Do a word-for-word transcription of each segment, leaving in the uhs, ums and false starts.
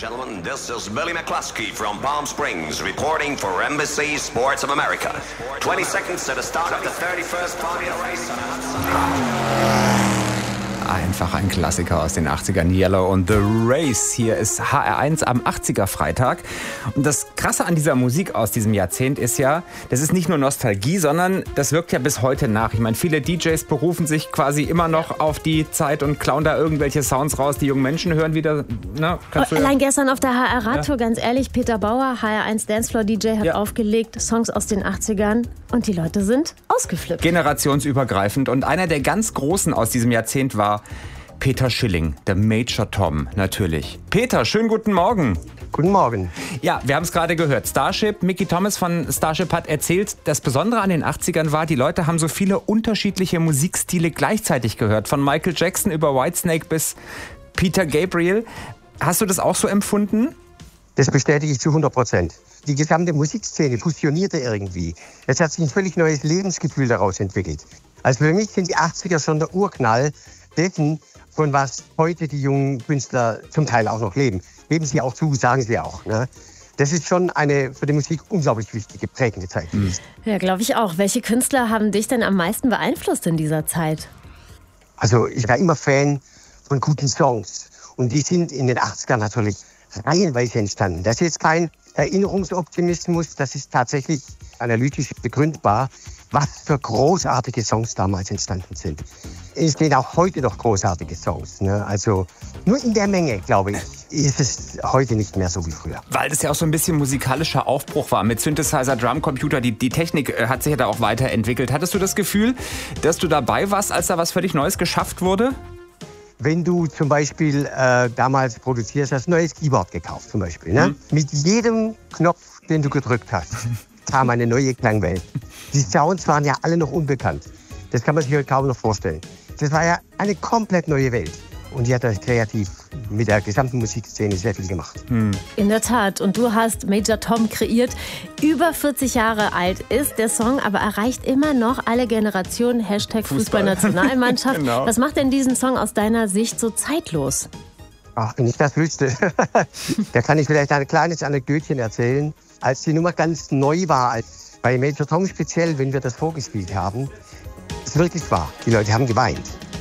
Gentlemen, this is Billy McCluskey from Palm Springs reporting for Embassy Sports of America. twenty seconds to the start of the thirty-first Formula Race on a hot summer. Einfach ein Klassiker aus den achtzigern, Yellow und The Race. Hier ist H R eins am achtziger Freitag. Und das Krasse an dieser Musik aus diesem Jahrzehnt ist ja, das ist nicht nur Nostalgie, sondern das wirkt ja bis heute nach. Ich meine, viele D Js berufen sich quasi immer noch auf die Zeit und klauen da irgendwelche Sounds raus. Die jungen Menschen hören wieder... Na, kannst du Allein gestern auf der H R-Radtour, ja. ganz ehrlich, Peter Bauer, H R eins Dancefloor-D J, hat ja. aufgelegt, Songs aus den achtzigern und die Leute sind ausgeflippt. Generationsübergreifend. Und einer der ganz Großen aus diesem Jahrzehnt war Peter Schilling, der Major Tom, natürlich. Peter, schönen guten Morgen. Guten Morgen. Ja, wir haben es gerade gehört. Starship, Mickey Thomas von Starship hat erzählt, das Besondere an den achtzigern war, die Leute haben so viele unterschiedliche Musikstile gleichzeitig gehört. Von Michael Jackson über Whitesnake bis Peter Gabriel. Hast du das auch so empfunden? Das bestätige ich zu hundert Prozent. Die gesamte Musikszene fusionierte irgendwie. Es hat sich ein völlig neues Lebensgefühl daraus entwickelt. Also für mich sind die achtziger schon der Urknall dessen, von was heute die jungen Künstler zum Teil auch noch leben. Geben sie auch zu, sagen sie auch. Ne? Das ist schon eine für die Musik unglaublich wichtige, prägende Zeit gewesen. Ja, glaube ich auch. Welche Künstler haben dich denn am meisten beeinflusst in dieser Zeit? Also ich war immer Fan von guten Songs. Und die sind in den achtzigern natürlich reihenweise entstanden. Das ist jetzt kein Erinnerungsoptimismus, das ist tatsächlich analytisch begründbar, was für großartige Songs damals entstanden sind. Es stehen auch heute noch großartige Songs. Ne? Also nur in der Menge, glaube ich, ist es heute nicht mehr so wie früher. Weil das ja auch so ein bisschen musikalischer Aufbruch war mit Synthesizer, Drumcomputer. Die, die Technik äh, hat sich ja da auch weiterentwickelt. Hattest du das Gefühl, dass du dabei warst, als da was völlig Neues geschafft wurde? Wenn du zum Beispiel äh, damals produzierst, hast ein neues Keyboard gekauft zum Beispiel. Ne? Mhm. Mit jedem Knopf, den du gedrückt hast, kam eine neue Klangwelt. Die Sounds waren ja alle noch unbekannt. Das kann man sich heute kaum noch vorstellen. Das war ja eine komplett neue Welt. Und die hat das kreativ mit der gesamten Musikszene sehr viel gemacht. Hm. In der Tat. Und du hast Major Tom kreiert. Über vierzig Jahre alt ist der Song, aber erreicht immer noch alle Generationen. Hashtag Fußballnationalmannschaft. Genau. Was macht denn diesen Song aus deiner Sicht so zeitlos? Ach, wenn ich das wüsste. Da kann ich vielleicht ein kleines Anekdötchen erzählen. Als die Nummer ganz neu war, als bei Major Tom speziell, wenn wir das vorgespielt haben, es wirklich war. Die Leute haben geweint.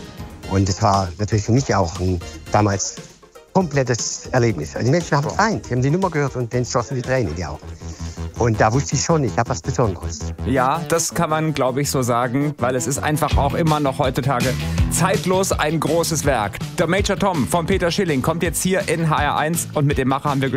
Und es war natürlich für mich auch ein damals komplettes Erlebnis. Also die Menschen haben geweint, die haben die Nummer gehört und denen schossen die Tränen in die Augen. Und da wusste ich schon, ich habe was Besonderes. Ja, das kann man, glaube ich, so sagen, weil es ist einfach auch immer noch heutzutage zeitlos ein großes Werk. Der Major Tom von Peter Schilling kommt jetzt hier in H R eins und mit dem Macher haben wir gesprochen.